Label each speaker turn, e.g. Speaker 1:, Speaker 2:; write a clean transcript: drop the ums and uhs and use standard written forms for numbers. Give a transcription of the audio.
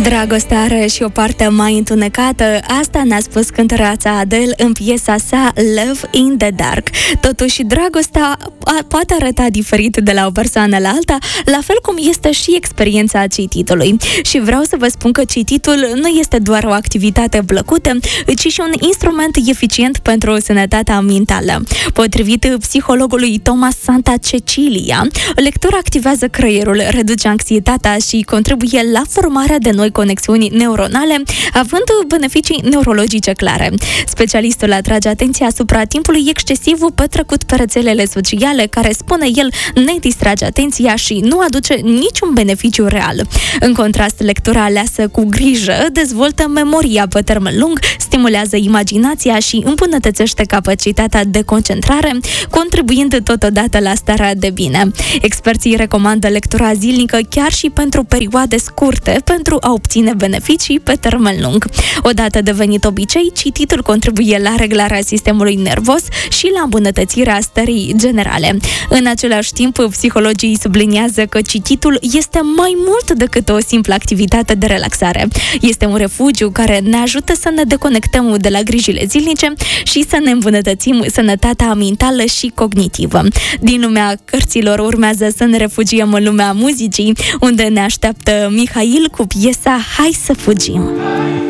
Speaker 1: Dragostea are și o parte mai întunecată, asta ne-a spus cântăreața Adele în piesa sa Love in the Dark. Totuși, dragostea poate arăta diferit de la o persoană la alta, la fel cum este și experiența cititului. Și vreau să vă spun că cititul nu este doar o activitate plăcută, ci și un instrument eficient pentru sănătatea mentală. Potrivit psihologului Thomas Santa Cecilia, lectura activează creierul, reduce anxietatea și contribuie la formarea de noi conexiuni neuronale, având beneficii neurologice clare. Specialistul atrage atenția asupra timpului excesiv petrecut pe rețelele sociale, care, spune el, ne distrage atenția și nu aduce niciun beneficiu real. În contrast, lectura aleasă cu grijă dezvoltă memoria pe termen lung, stimulează imaginația și îmbunătățește capacitatea de concentrare, contribuind totodată la starea de bine. Experții recomandă lectura zilnică chiar și pentru perioade scurte, pentru a obține beneficii pe termen lung. Odată devenit obicei, cititul contribuie la reglarea sistemului nervos și la îmbunătățirea stării generale. În același timp, psihologii subliniază că cititul este mai mult decât o simplă activitate de relaxare. Este un refugiu care ne ajută să ne deconectăm de la grijile zilnice și să ne îmbunătățim sănătatea mentală și cognitivă. Din lumea cărților urmează să ne refugiem în lumea muzicii, unde ne așteaptă Mihail cu piesa Hai să fugim.